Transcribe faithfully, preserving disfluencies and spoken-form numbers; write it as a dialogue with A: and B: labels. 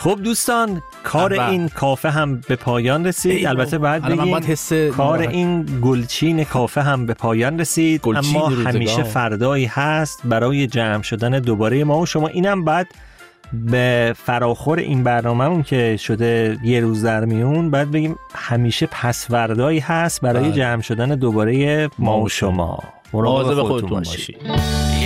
A: خب دوستان، کار
B: ابا.
A: این کافه هم به پایان رسید. البته بعد بگیم کار این گلچین کافه هم به پایان رسید، اما همیشه فردایی هست برای جمع شدن دوباره ما و شما. اینم بعد به فراخور این برنامه‌مون که شده یه روز در میون، بعد بگیم همیشه پسوردایی هست برای جمع شدن دوباره ما و شما.
B: مواظب خودتون باشید.